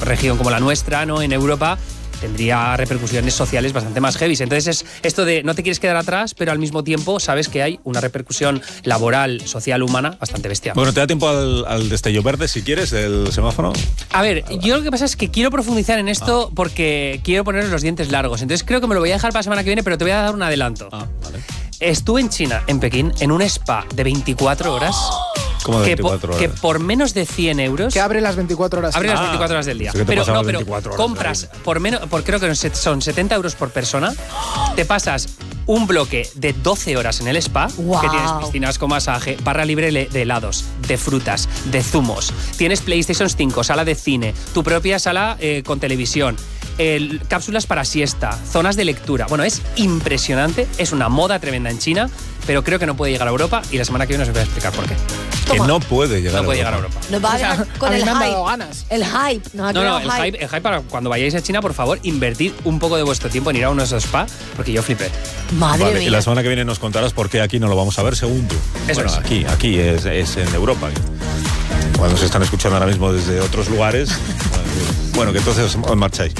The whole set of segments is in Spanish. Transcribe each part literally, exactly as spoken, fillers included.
región como la nuestra, ¿no? En Europa, tendría repercusiones sociales bastante más heavy. Entonces es esto de no te quieres quedar atrás, pero al mismo tiempo sabes que hay una repercusión laboral, social, humana bastante bestial. Bueno, te da tiempo al, al destello verde, si quieres, del semáforo. A ver, yo lo que pasa es que quiero profundizar en esto ah. porque quiero poner los dientes largos. Entonces creo que me lo voy a dejar para la semana que viene, pero te voy a dar un adelanto. Ah, vale. Estuve en China, en Pekín, en un spa de veinticuatro horas. ¿Cómo de que, veinticuatro por, horas? que por menos de cien euros... Que abre las veinticuatro horas. Abre ah, las veinticuatro horas del día. Pero no, pero compras por menos, por creo que son setenta euros por persona, te pasas un bloque de doce horas en el spa, wow. que tienes piscinas con masaje, barra libre de helados, de frutas, de zumos, tienes PlayStation cinco, sala de cine, tu propia sala eh, con televisión, el, cápsulas para siesta, zonas de lectura. Bueno, es impresionante, es una moda tremenda en China, pero creo que no puede llegar a Europa y la semana que viene os voy a explicar por qué. Que no puede llegar, no puede a, llegar a Europa. Nos va a dejar con el hype. Ganas. El hype. No, no, el hype. hype, el hype para cuando vayáis a China, por favor, invertid un poco de vuestro tiempo en ir a uno de esos spa, porque yo flipé. Madre vale, mía. Y la semana que viene nos contarás por qué aquí no lo vamos a ver, según tú. Eso bueno, es. aquí, aquí es, es en Europa. Cuando se están escuchando ahora mismo desde otros lugares. Bueno, que entonces os marcháis.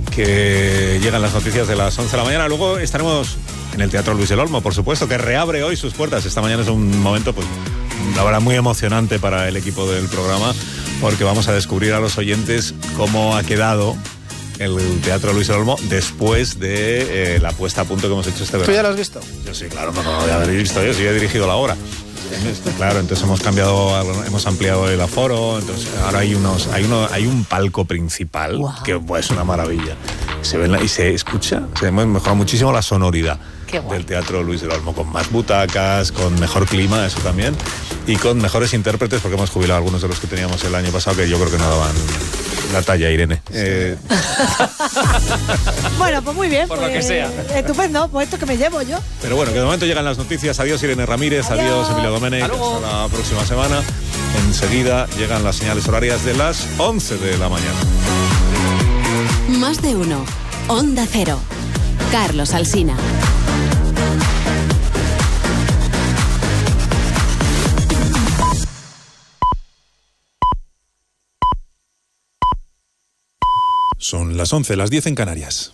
Que llegan las noticias de las once de la mañana. Luego estaremos en el Teatro Luis del Olmo, por supuesto, que reabre hoy sus puertas. Esta mañana es un momento, pues, la verdad, muy emocionante para el equipo del programa, porque vamos a descubrir a los oyentes cómo ha quedado el Teatro Luis del Olmo después de eh, la puesta a punto que hemos hecho este verano. ¿Tú ya lo has visto? Yo sí, claro, no, no lo voy a haber visto yo, sí he dirigido la obra. Claro, entonces hemos cambiado, hemos ampliado el aforo, entonces ahora hay unos, hay uno, hay un palco principal, wow. que pues, es una maravilla. Se ve la, y se escucha, se mejora muchísimo la sonoridad del Teatro Luis del Olmo, con más butacas, con mejor clima, eso también, y con mejores intérpretes, porque hemos jubilado algunos de los que teníamos el año pasado, que yo creo que no daban la talla, Irene. Eh... Bueno, pues muy bien. Por pues, lo que sea. Estupendo, pues esto que me llevo yo. Pero bueno, que de momento llegan las noticias. Adiós, Irene Ramírez. Adiós, adiós Emilio Domenech. Hasta la próxima semana. Enseguida llegan las señales horarias de las once de la mañana. Más de uno. Onda Cero. Carlos Alsina. Son las once, las diez en Canarias.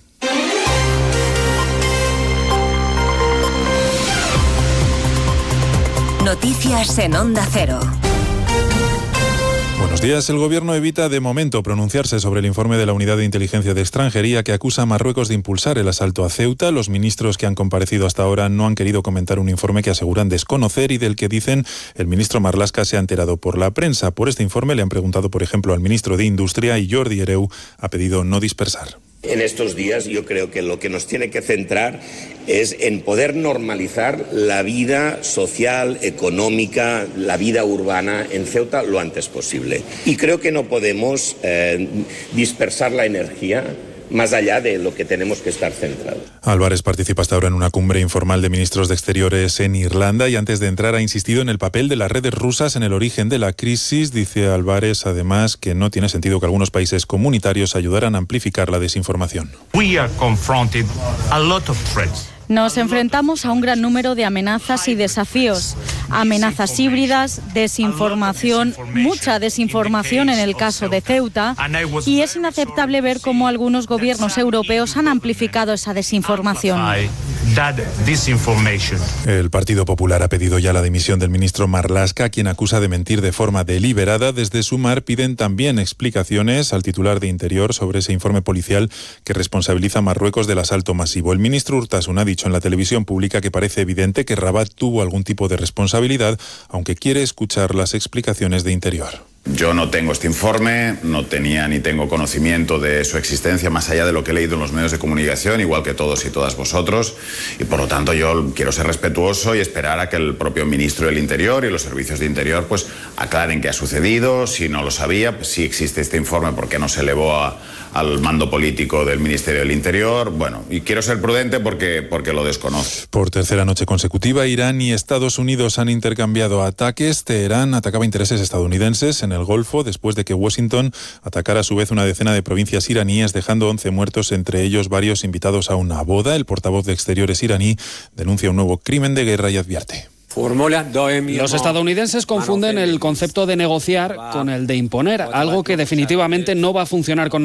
Noticias en Onda Cero. Buenos días. El Gobierno evita de momento pronunciarse sobre el informe de la Unidad de Inteligencia de Extranjería que acusa a Marruecos de impulsar el asalto a Ceuta. Los ministros que han comparecido hasta ahora no han querido comentar un informe que aseguran desconocer y del que dicen el ministro Marlaska se ha enterado por la prensa. Por este informe le han preguntado, por ejemplo, al ministro de Industria y Jordi Hereu ha pedido no dispersar. En estos días yo creo que lo que nos tiene que centrar es en poder normalizar la vida social, económica, la vida urbana en Ceuta lo antes posible. Y creo que no podemos eh, dispersar la energía más allá de lo que tenemos que estar centrados. Álvarez participa hasta ahora en una cumbre informal de ministros de Exteriores en Irlanda y antes de entrar ha insistido en el papel de las redes rusas en el origen de la crisis. Dice Álvarez además que no tiene sentido que algunos países comunitarios ayudaran a amplificar la desinformación. We are confronted a lot of threats. Nos enfrentamos a un gran número de amenazas y desafíos. Amenazas híbridas, desinformación, mucha desinformación en el caso de Ceuta, y es inaceptable ver cómo algunos gobiernos europeos han amplificado esa desinformación. El Partido Popular ha pedido ya la dimisión del ministro Marlaska, quien acusa de mentir de forma deliberada. Desde Sumar piden también explicaciones al titular de Interior sobre ese informe policial que responsabiliza a Marruecos del asalto masivo. El ministro Urtasun ha dicho en la televisión pública que parece evidente que Rabat tuvo algún tipo de responsabilidad, aunque quiere escuchar las explicaciones de Interior. Yo no tengo este informe, no tenía ni tengo conocimiento de su existencia más allá de lo que he leído en los medios de comunicación, igual que todos y todas vosotros, y por lo tanto yo quiero ser respetuoso y esperar a que el propio ministro del Interior y los servicios de Interior pues aclaren qué ha sucedido, si no lo sabía, pues si existe este informe, por qué no se elevó a, al mando político del Ministerio del Interior. Bueno, y quiero ser prudente porque, porque lo desconozco. Por tercera noche consecutiva, Irán y Estados Unidos han intercambiado ataques. Teherán atacaba intereses estadounidenses en el Golfo después de que Washington atacara a su vez una decena de provincias iraníes, dejando once muertos, entre ellos varios invitados a una boda. El portavoz de Exteriores iraní denuncia un nuevo crimen de guerra y advierte. Los estadounidenses confunden el concepto de negociar con el de imponer, algo que definitivamente no va a funcionar con